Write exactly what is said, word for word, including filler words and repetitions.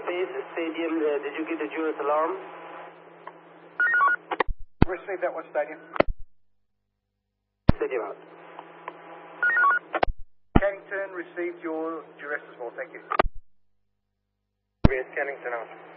Space Stadium, uh, did you get the Julius alarm? Receive that one, Stadium. Stadium out. Cannington received your duress as well, thank you. Cannington out.